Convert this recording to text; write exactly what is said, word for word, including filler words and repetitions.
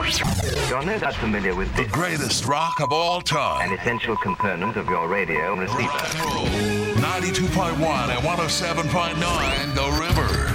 You're no doubt familiar with the greatest rock of all time. An essential component of your radio receiver. ninety-two point one and one oh seven point nine The River.